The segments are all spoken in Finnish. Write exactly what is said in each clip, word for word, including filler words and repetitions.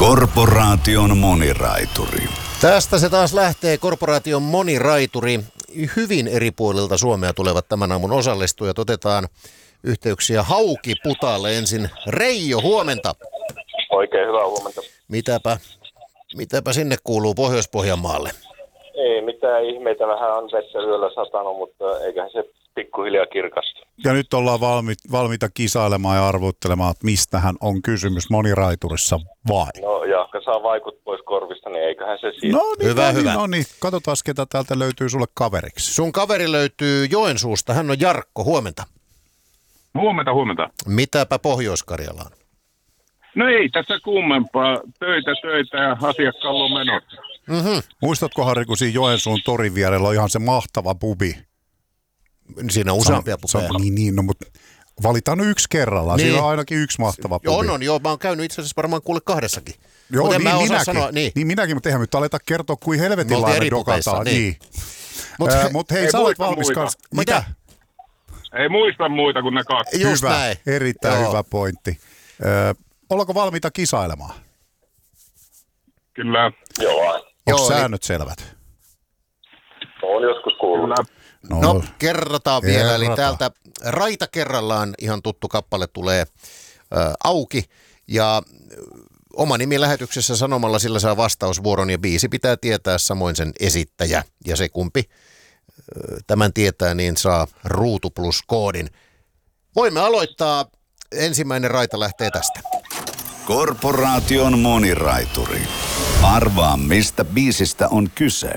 Korporaation moniraituri. Tästä se taas lähtee, Korporaation moniraituri. Hyvin eri puolilta Suomea tulevat tämän aamun osallistujat. Otetaan yhteyksiä Haukiputaalle ensin. Reijo, huomenta. Oikein hyvää huomenta. Mitäpä, mitäpä sinne kuuluu Pohjois-Pohjanmaalle? Ei mitään ihmeitä, vähän on vettä yöllä satanut, mutta eiköhän se pikkuhiljaa kirkastu. Ja nyt ollaan valmi, valmiita kisailemaan ja arvuuttelemaan, että mistähän on kysymys moniraiturissa vai? No Jaakka saa vaikut pois korvista, niin eiköhän se siitä. No niin, Hyvä, no, hyvä. Niin, no niin, katsotaan ketä täältä löytyy sulle kaveriksi. Sun kaveri löytyy Joensuusta, hän on Jarkko, huomenta. Huomenta, huomenta. Mitäpä Pohjois-Karjalaan? No ei tässä kummempaa. Töitä, töitä ja asiakkaalla on menossa. Mm-hmm. Muistatko, Harri, kun siinä Joensuun torin vierellä on ihan se mahtava pubi? Siinä on useampia Sano- pubeja. Niin, niin, no, mutta valitaan nyt yksi kerrallaan. Niin. Siinä on ainakin yksi mahtava pubi. On, on, joo, mä oon käynyt itse asiassa varmaan kuule kahdessakin. Joo, Mut en niin, mä osaa minäkin. sanoa, niin. niin minäkin, mutta eihän nyt aleta kertoa, kuin Me helvetin oltiin lailla eri pubeissa, dokataan. niin. Niin. Mut, Äh, mut hei, Ei sä olet muista valmis muita. kans. Mitä? Ei muista muita kuin ne kaksi. Just Hyvä, näin. erittäin Joo. hyvä pointti. Ö, ollaanko valmiita kisailemaan? Kyllä. Joo, Onko Joo, säännöt selvät? on joskus kuullut. Kyllä. No, kerrataan vielä. Eli kerrataan. täältä Raita kerrallaan ihan tuttu kappale tulee ö, auki. Ja ö, oma nimi lähetyksessä sanomalla sillä saa vastausvuoron ja biisi pitää tietää samoin sen esittäjä. Ja se kumpi ö, tämän tietää, niin saa Ruutu Plus -koodin. Voimme aloittaa. Ensimmäinen Raita lähtee tästä. Korporaation moniraituri. Arvaa, mistä biisistä on kyse.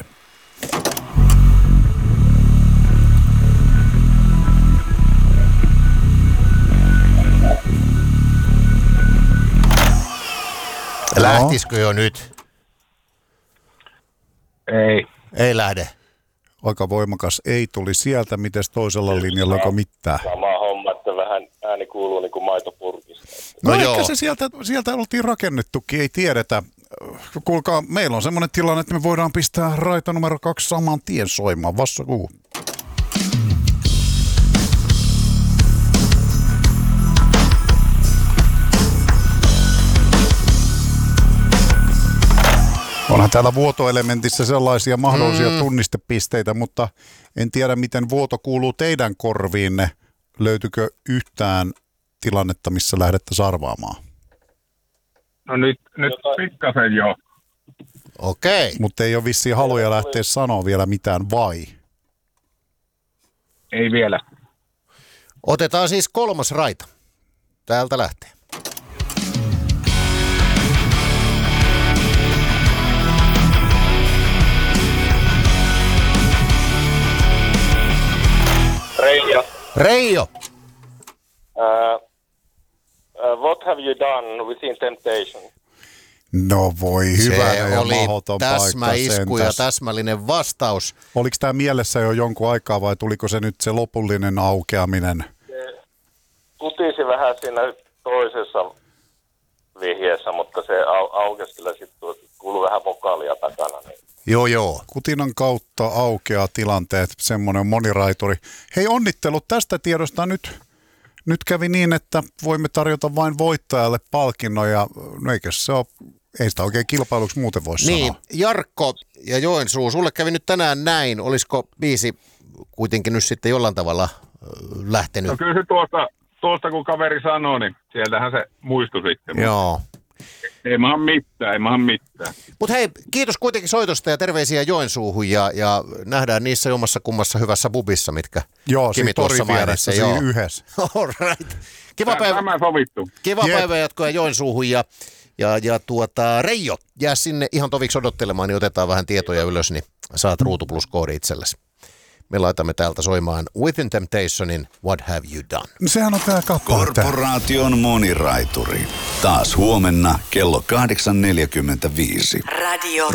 Lähtisikö jo nyt? Ei. Ei lähde. Aika voimakas ei tuli sieltä, mites toisella linjalla, onko mitään? Sama homma, että vähän ääni kuuluu niin kuin maitopurkista. No, No ehkä joo. se sieltä, sieltä oltiin rakennettukin, ei tiedetä. Kuulkaa, meillä on semmoinen tilanne, että me voidaan pistää Raita numero kaksi saman tien soimaan. Vassa kuu. Onhan täällä vuotoelementissä sellaisia mahdollisia mm. tunnistepisteitä, mutta en tiedä, miten vuoto kuuluu teidän korviinne. Löytyykö yhtään tilannetta, missä lähdette sarvaamaan? No nyt, nyt pikkasen jo. Okei. Mutta ei ole vissiin haluja lähteä sanoa vielä mitään, vai? Ei vielä. Otetaan siis kolmas Raita. Täältä lähtee. Reijo, Reijo. uh, uh, what have you done within temptation? No voi, hyvä Se ja oli mahdoton paikka täsmäisku ja sentäs. täsmällinen vastaus. Oliko tämä mielessä jo jonkun aikaa vai tuliko se nyt se lopullinen aukeaminen? Kutisi vähän siinä toisessa vihjeessä, mutta se au- aukesi kyllä sitten, kuului vähän vokaalia takana. Niin. Joo, joo. Kutinan kautta aukeaa tilanteet, semmoinen moniraituri. Hei, onnittelut tästä tiedosta nyt. Nyt kävi niin, että voimme tarjota vain voittajalle palkinnon ja no eikö se ole, ei sitä oikein kilpailuksi muuten voi Niin, sanoa. Jarkko ja Joensuu, sulle kävi nyt tänään näin. Olisiko biisi kuitenkin nyt sitten jollain tavalla ö, lähtenyt? No kyllä se tuosta, tuosta kun kaveri sanoi, niin sieltähän se muistui sitten. Joo. Ei mahan mitään, ei mahan mitään. Mutta hei, kiitos kuitenkin soitosta ja terveisiä Joensuuhun ja, ja nähdään niissä jommassa kummassa hyvässä bubissa, mitkä Joo, Kimi siinä tuossa torin vieressä, mainitsi. siinä Joo. yhdessä. All right. Kiva päivä, Tämä sovittu. kiva Jep. päivä jatkoa Joensuuhun ja, ja, ja tuota, Reijo, jää sinne ihan toviksi odottelemaan, niin otetaan vähän tietoja ylös, niin saat Ruutu Plus -koodi itsellesi. Me laitamme täältä soimaan Within Temptationin What Have You Done? No sehän on tää kappale. tää. Korporaation moniraituri. Taas huomenna kello kahdeksan neljäkymmentäviisi. Radio